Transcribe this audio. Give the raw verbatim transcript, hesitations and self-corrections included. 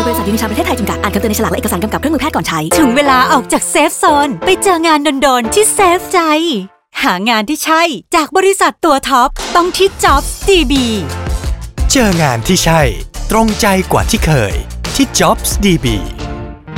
ยบริษัทยูนิชาประเทศไทยจำกัดอ่านคำเตือนในฉลากและเอกสารกำกับเครื่องมือแพทย์ก่อนใช้ถึงเวลาออกจากเซฟโซนไปเจองานโดนๆที่เซฟใจหางานที่ใช่จากบริษัทตัวท็อปต้องที่ Jobs ดี บีเจองานที่ใช่ตรงใจกว่าที่เคยที่ Jobs ดี บี